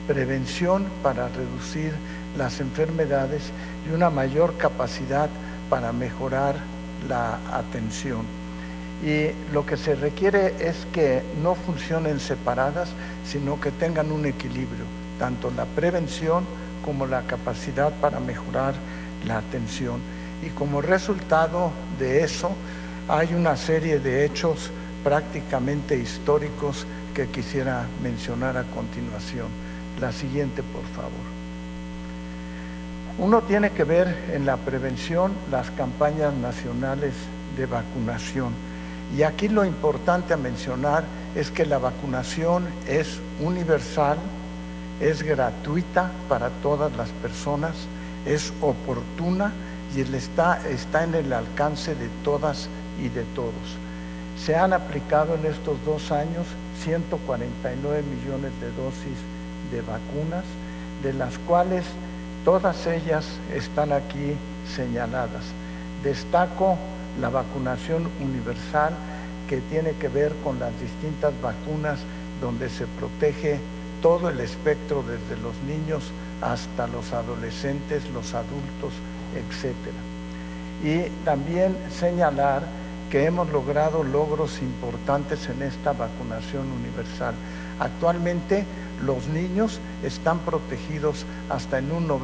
prevención para reducir las enfermedades y una mayor capacidad para mejorar la atención. Y lo que se requiere es que no funcionen separadas, sino que tengan un equilibrio, tanto la prevención como la capacidad para mejorar la atención. Y como resultado de eso, hay una serie de hechos prácticamente históricos que quisiera mencionar a continuación. La siguiente, por favor. Uno tiene que ver en la prevención las campañas nacionales de vacunación. Y aquí lo importante a mencionar es que la vacunación es universal, es gratuita para todas las personas, es oportuna y está en el alcance de todas y de todos. Se han aplicado en estos 2 años 149 millones de dosis de vacunas, de las cuales todas ellas están aquí señaladas. Destaco la vacunación universal, que tiene que ver con las distintas vacunas donde se protege todo el espectro, desde los niños hasta los adolescentes, los adultos, etc. Y también señalar que hemos logrado logros importantes en esta vacunación universal. Actualmente los niños están protegidos hasta en un 90%.